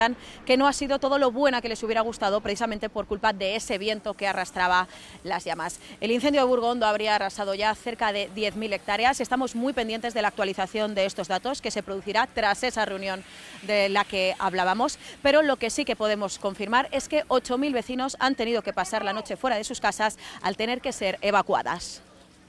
que no ha sido todo lo buena que les hubiera gustado, precisamente por culpa de ese viento que arrastraba las llamas. El incendio de Burgondo habría arrasado ya cerca de 10.000 hectáreas. Estamos muy pendientes de la actualización de estos datos, que se producirá tras esa reunión de la que hablábamos, pero lo que sí que podemos confirmar es que 8.000 vecinos han tenido que pasar la noche fuera de sus casas al tener que ser evacuadas.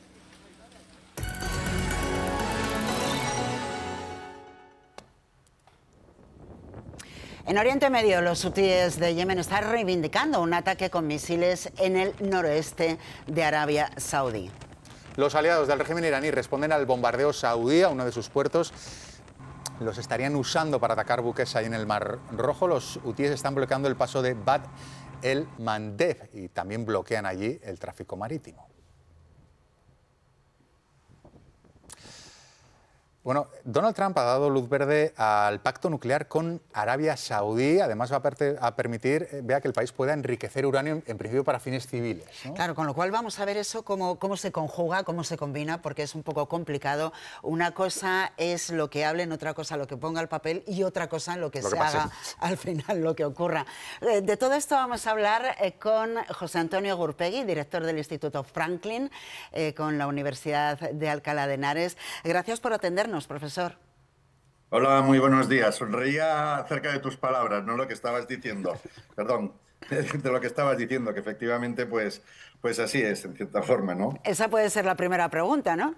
En Oriente Medio, los hutíes de Yemen están reivindicando un ataque con misiles en el noroeste de Arabia Saudí. Los aliados del régimen iraní responden al bombardeo saudí a uno de sus puertos. Los estarían usando para atacar buques ahí en el Mar Rojo. Los hutíes están bloqueando el paso de Bab el-Mandeb y también bloquean allí el tráfico marítimo. Bueno, Donald Trump ha dado luz verde al pacto nuclear con Arabia Saudí. Además va a permitir que el país pueda enriquecer uranio, en principio para fines civiles, ¿no? Claro, con lo cual vamos a ver eso cómo se conjuga, cómo se combina, porque es un poco complicado. Una cosa es lo que hablen, otra cosa lo que ponga el papel y otra cosa lo que se haga al final, lo que ocurra. De todo esto vamos a hablar con José Antonio Gurpegui, director del Instituto Franklin, con la Universidad de Alcalá de Henares. Gracias por atendernos, profesor. Hola, muy buenos días. Sonreía acerca de tus palabras, no lo que estabas diciendo. Perdón, de lo que estabas diciendo, que efectivamente pues así es, en cierta forma, ¿no? Esa puede ser la primera pregunta, ¿no?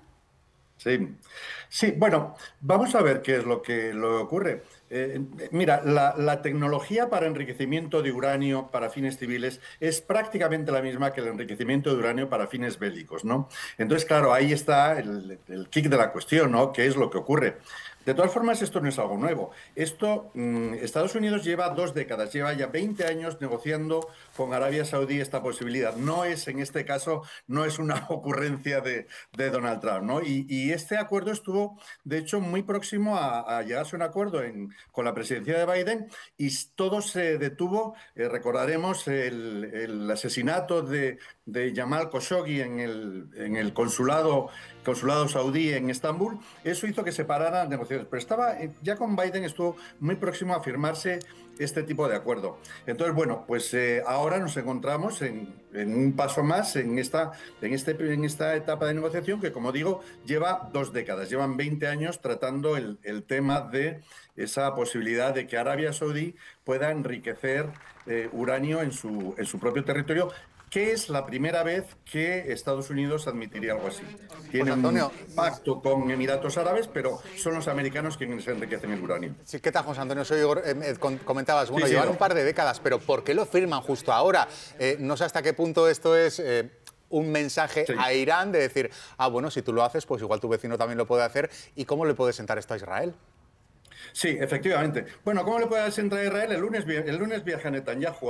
Sí, bueno, vamos a ver qué es lo que ocurre. Mira, la tecnología para enriquecimiento de uranio para fines civiles es prácticamente la misma que el enriquecimiento de uranio para fines bélicos, ¿no? Entonces, claro, ahí está el kick de la cuestión, ¿no? ¿Qué es lo que ocurre? De todas formas, esto no es algo nuevo. Estados Unidos lleva 2 décadas, lleva ya 20 años negociando con Arabia Saudí esta posibilidad. No es, en este caso, no es una ocurrencia de Donald Trump, ¿no? Y este acuerdo estuvo, de hecho, muy próximo a llegarse a un acuerdo con la presidencia de Biden y todo se detuvo. Recordaremos el asesinato de Jamal Khashoggi en el consulado saudí en Estambul. Eso hizo que se pararan las negociaciones. Pero ya con Biden estuvo muy próximo a firmarse este tipo de acuerdo. Entonces, bueno, pues ahora nos encontramos en un paso más en esta etapa de negociación que, como digo, lleva 2 décadas. Llevan 20 años tratando el tema de esa posibilidad de que Arabia Saudí pueda enriquecer uranio en su propio territorio, que es la primera vez que Estados Unidos admitiría algo así. Tiene un pacto con Emiratos Árabes, pero son los americanos quienes enriquecen el uranio. Sí, ¿qué tal, José Antonio? Soy Igor. Comentabas, bueno, llevan un par de décadas, pero ¿por qué lo firman justo ahora? No sé hasta qué punto esto es un mensaje a Irán de decir, bueno, si tú lo haces, pues igual tu vecino también lo puede hacer. ¿Y cómo le puede sentar esto a Israel? Sí, efectivamente. Bueno, ¿cómo le puede entrar a Israel? El lunes viaja Netanyahu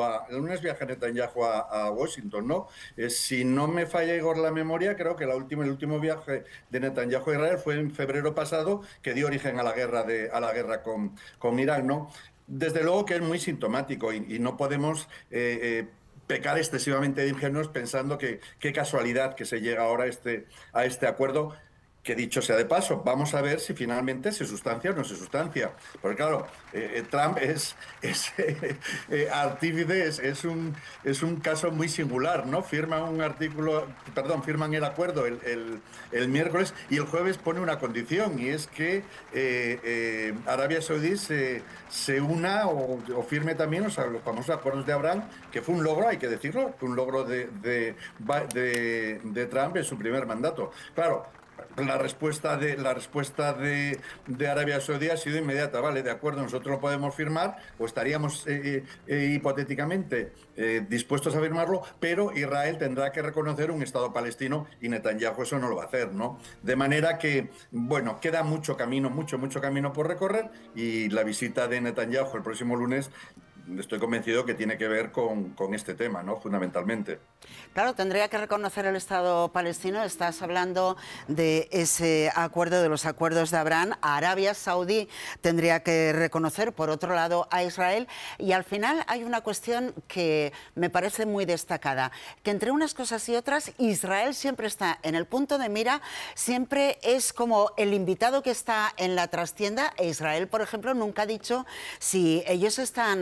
a Washington, ¿no? Si no me falla, Igor, la memoria, creo que el último viaje de Netanyahu a Israel fue en febrero pasado, que dio origen a la guerra con Irán, ¿no? Desde luego que es muy sintomático y no podemos pecar excesivamente de ingenuos pensando que qué casualidad que se llega ahora a este acuerdo. Que dicho sea de paso, vamos a ver si finalmente se sustancia o no se sustancia. Porque claro, Trump es artífice, es un caso muy singular, ¿no? Firman el acuerdo el miércoles y el jueves pone una condición, y es que Arabia Saudí se una o firme también los famosos acuerdos de Abraham, que fue un logro, hay que decirlo, fue un logro de Trump en su primer mandato. Claro, la respuesta de Arabia Saudí ha sido inmediata. Vale, de acuerdo, nosotros lo podemos firmar o estaríamos hipotéticamente dispuestos a firmarlo, pero Israel tendrá que reconocer un Estado palestino y Netanyahu eso no lo va a hacer, ¿no? De manera que, bueno, queda mucho camino por recorrer, y la visita de Netanyahu el próximo lunes estoy convencido que tiene que ver con este tema, ¿no? Fundamentalmente. Claro, tendría que reconocer el Estado palestino. Estás hablando de ese acuerdo, de los acuerdos de Abraham. A Arabia Saudí tendría que reconocer, por otro lado, a Israel. Y al final hay una cuestión que me parece muy destacada, que entre unas cosas y otras, Israel siempre está en el punto de mira, siempre es como el invitado que está en la trastienda. E Israel, por ejemplo, nunca ha dicho si ellos están